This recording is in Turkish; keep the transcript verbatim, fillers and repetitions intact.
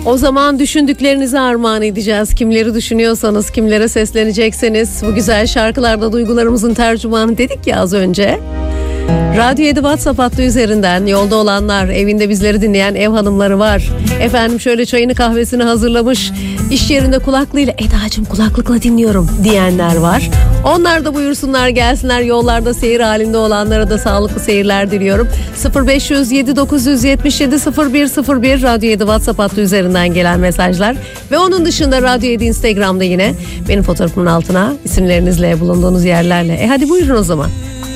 O zaman düşündüklerinizi armağan edeceğiz. Kimleri düşünüyorsanız, kimlere seslenecekseniz, bu güzel şarkılarda duygularımızın tercümanı dedik ya az önce. Radyo yedi WhatsApp hattı üzerinden yolda olanlar, evinde bizleri dinleyen ev hanımları var. Efendim şöyle çayını kahvesini hazırlamış, iş yerinde kulaklığıyla Eda'cığım kulaklıkla dinliyorum diyenler var. Onlar da buyursunlar gelsinler, yollarda seyir halinde olanlara da sağlıklı seyirler diliyorum. sıfır beş yüz yedi dokuz yüz yetmiş yedi sıfır bir sıfır bir Radyo yedi WhatsApp hattı üzerinden gelen mesajlar. Ve onun dışında Radyo yedi Instagram'da yine benim fotoğrafımın altına isimlerinizle bulunduğunuz yerlerle. E hadi buyurun o zaman.